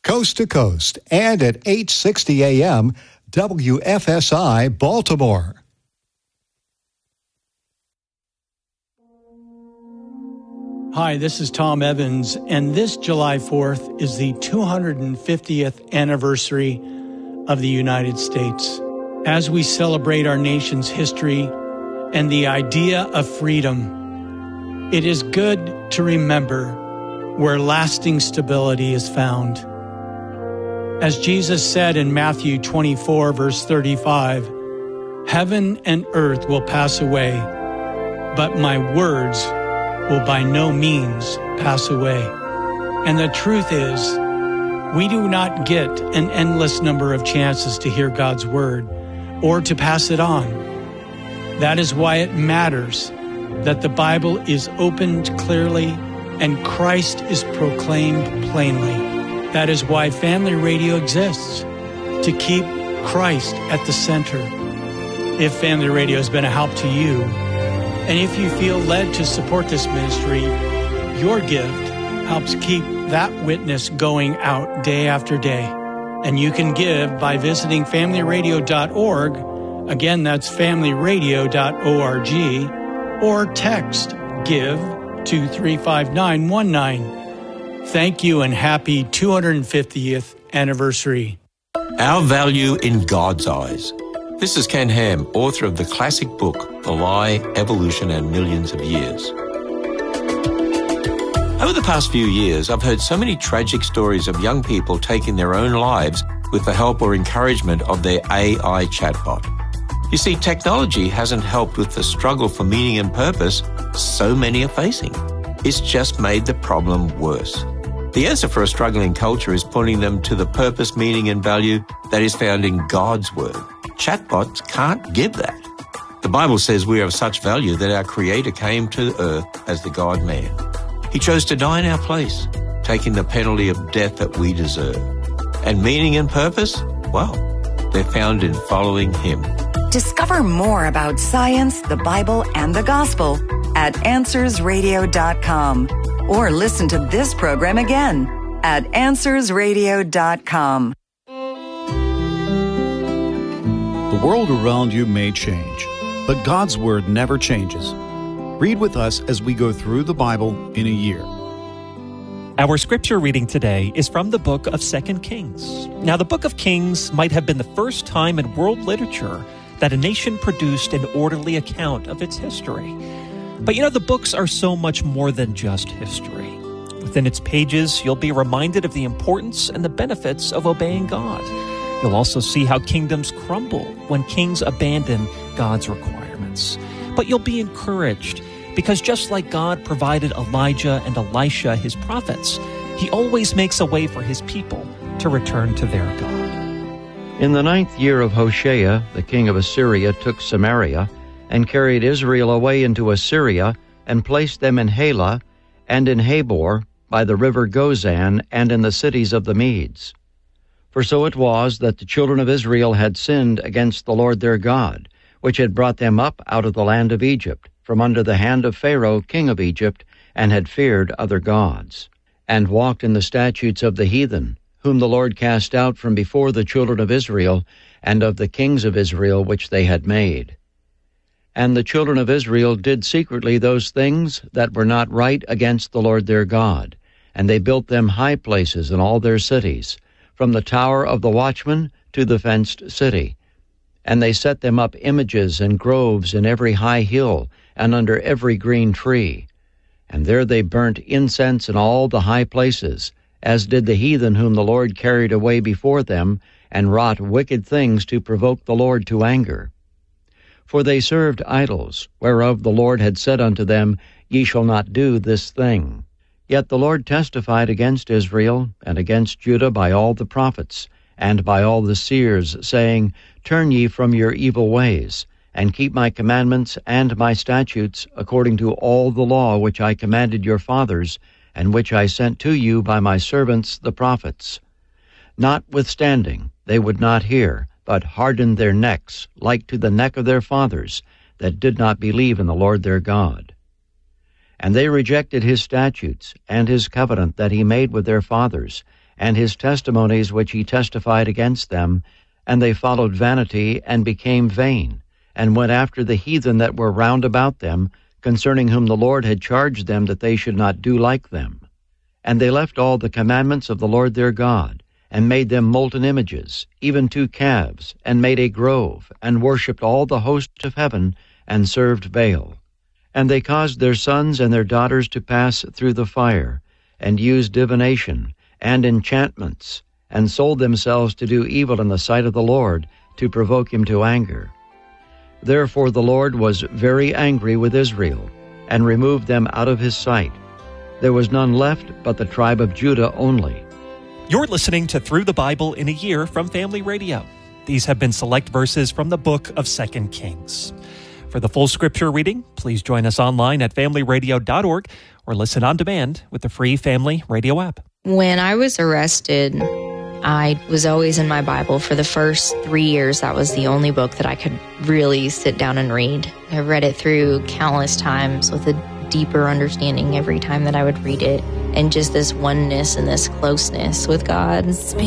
coast to coast, and at 8:60 a.m. WFSI Baltimore. Hi, this is Tom Evans, and this July 4th is the 250th anniversary of the United States. As we celebrate our nation's history and the idea of freedom, it is good to remember where lasting stability is found. As Jesus said in Matthew 24, verse 35, "Heaven and earth will pass away, but my words will by no means pass away." And the truth is, we do not get an endless number of chances to hear God's word or to pass it on. That is why it matters that the Bible is opened clearly and Christ is proclaimed plainly. That is why Family Radio exists, to keep Christ at the center. If Family Radio has been a help to you, and if you feel led to support this ministry, your gift helps keep that witness going out day after day. And you can give by visiting familyradio.org. Again, that's familyradio.org, or text GIVE to 35919. Thank you and happy 250th anniversary. Our value in God's eyes. This is Ken Ham, author of the classic book, The Lie, Evolution, and Millions of Years. Over the past few years, I've heard so many tragic stories of young people taking their own lives with the help or encouragement of their AI chatbot. You see, technology hasn't helped with the struggle for meaning and purpose so many are facing. It's just made the problem worse. The answer for a struggling culture is pointing them to the purpose, meaning, and value that is found in God's Word. Chatbots can't give that. The Bible says we are of such value that our Creator came to earth as the God-man. He chose to die in our place, taking the penalty of death that we deserve. And meaning and purpose? Well, they're found in following Him. Discover more about science, the Bible, and the gospel at AnswersRadio.com. Or listen to this program again at AnswersRadio.com. The world around you may change, but God's Word never changes. Read with us as we go through the Bible in a year. Our scripture reading today is from the book of 2 Kings. Now, the book of Kings might have been the first time in world literature that a nation produced an orderly account of its history. But the books are so much more than just history. Within its pages, you'll be reminded of the importance and the benefits of obeying God. You'll also see how kingdoms crumble when kings abandon God's requirements. But you'll be encouraged because just like God provided Elijah and Elisha, his prophets, He always makes a way for His people to return to their God. In the 9th year of Hoshea, the king of Assyria took Samaria and carried Israel away into Assyria and placed them in Halah and in Habor by the river Gozan and in the cities of the Medes. For so it was that the children of Israel had sinned against the Lord their God, which had brought them up out of the land of Egypt, from under the hand of Pharaoh, king of Egypt, and had feared other gods, and walked in the statutes of the heathen, whom the Lord cast out from before the children of Israel, and of the kings of Israel which they had made. And the children of Israel did secretly those things that were not right against the Lord their God, and they built them high places in all their cities, from the tower of the watchman to the fenced city. And they set them up images and groves in every high hill, and under every green tree. And there they burnt incense in all the high places, as did the heathen whom the Lord carried away before them, and wrought wicked things to provoke the Lord to anger. For they served idols, whereof the Lord had said unto them, Ye shall not do this thing. Yet the Lord testified against Israel and against Judah by all the prophets, and by all the seers, saying, Turn ye from your evil ways, and keep my commandments and my statutes, according to all the law which I commanded your fathers, and which I sent to you by my servants the prophets. Notwithstanding, they would not hear, but hardened their necks, like to the neck of their fathers, that did not believe in the Lord their God. And they rejected his statutes, and his covenant that he made with their fathers, and his testimonies which he testified against them, and they followed vanity, and became vain, and went after the heathen that were round about them, concerning whom the Lord had charged them that they should not do like them. And they left all the commandments of the Lord their God, and made them molten images, even 2 calves, and made a grove, and worshipped all the host of heaven, and served Baal. And they caused their sons and their daughters to pass through the fire, and used divination, and enchantments, and sold themselves to do evil in the sight of the Lord, to provoke him to anger. Therefore the Lord was very angry with Israel, and removed them out of his sight. There was none left but the tribe of Judah only. You're listening to Through the Bible in a Year from Family Radio. These have been select verses from the book of 2 Kings. For the full scripture reading, please join us online at familyradio.org or listen on demand with the free Family Radio app. When I was arrested, I was always in my Bible. For the first 3 years, that was the only book that I could really sit down and read. I read it through countless times with a deeper understanding every time that I would read it, and just this oneness and this closeness with God.